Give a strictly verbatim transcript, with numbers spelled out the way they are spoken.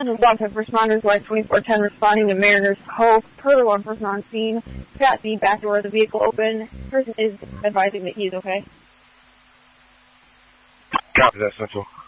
Dogtime first responders, Life twenty-four ten responding to Mariner's Cove. Per one person on scene. Got the back door of the vehicle open. Person is advising that he is okay. Copy that, Central.